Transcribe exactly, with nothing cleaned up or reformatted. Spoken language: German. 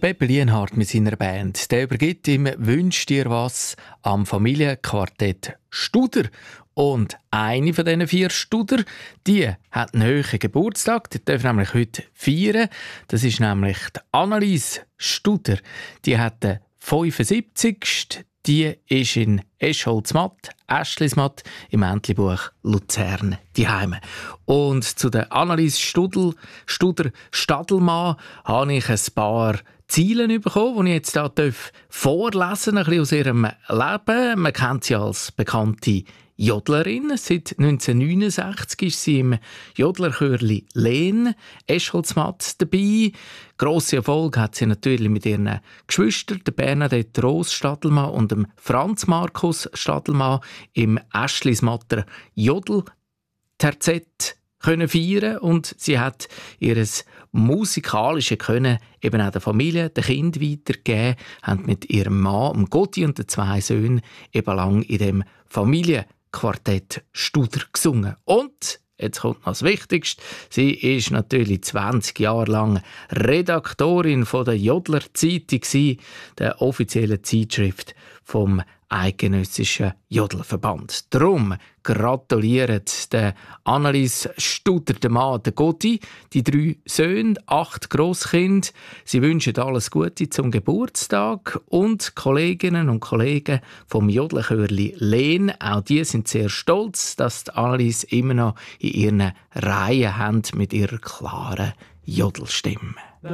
Pepe Lienhardt mit seiner Band. Der übergibt ihm «Wünsch dir was» am Familienquartett Studer. Und eine von diesen vier Studer, die hat einen hohen Geburtstag. Die darf nämlich heute feiern. Das ist nämlich die Annelies Studer. Die hat den fünfundsiebzigsten Die ist in Eschholzmatt, Eschlismatt, im Entlebuch Luzern daheim. Und zu der Annelies Studel, Studer Stadelmann habe ich ein paar Ziele bekommen, die ich jetzt hier vorlesen darf, ein bisschen aus ihrem Leben. Man kennt sie als bekannte Jodlerin. Seit neunzehnhundertneunundsechzig ist sie im Jodlerchörli Lehn, Eschholzmatt dabei. Grossen Erfolg hat sie natürlich mit ihren Geschwistern, der Bernadette Rose Stadelmann und dem Franz Markus Stadelmann im Eschlismatter Jodel-Terzett können feiern, und sie hat ihr musikalisches Können eben auch der Familie, den Kindern weitergegeben, haben mit ihrem Mann, dem Gotti und den zwei Söhnen eben lang in dem Familienquartett Studer gesungen. Und jetzt kommt noch das Wichtigste. Sie ist natürlich zwanzig Jahre lang Redaktorin von der Jodler Zeitung, der offiziellen Zeitschrift vom Eidgenössischen Jodlerverband. Darum gratuliert der Annelies Studer, der Mann, der Gotti, die drei Söhne, acht Grosskinder. Sie wünschen alles Gute zum Geburtstag, und Kolleginnen und Kollegen vom Jodlerchörli Lehn, auch die sind sehr stolz, dass die Annelies immer noch in ihren Reihen haben mit ihrer klaren Jodelstimme.